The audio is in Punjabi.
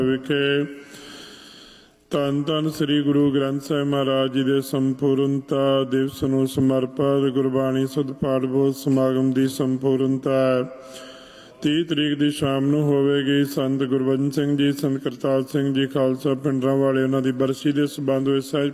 ਵਿਖੇ ਧੰਨ ਧੰਨ ਸ੍ਰੀ ਗੁਰੂ ਗ੍ਰੰਥ ਸਾਹਿਬ ਮਹਾਰਾਜ ਜੀ ਦੇ ਸੰਪੂਰਨਤਾ ਦਿਵਸ ਨੂੰ ਸਮਰਪਿਤ ਗੁਰਬਾਣੀ ਸੁਧ ਪਾਠ ਬੋਧ ਸਮਾਗਮ ਦੀ ਸੰਪੂਰਨਤਾ 30 ਤਰੀਕ ਦੀ ਸ਼ਾਮ ਨੂੰ ਹੋਵੇਗੀ। ਸੰਤ ਗੁਰਬਚਨ ਸਿੰਘ ਜੀ, ਸੰਤ ਕਰਤਾਰ ਸਿੰਘ ਜੀ ਖਾਲਸਾ ਪਿੰਡਰਾਂ ਵਾਲੇ, ਉਹਨਾਂ ਦੀ ਬਰਸੀ ਦੇ ਸੰਬੰਧ ਵਿੱਚ ਸਹਿਜ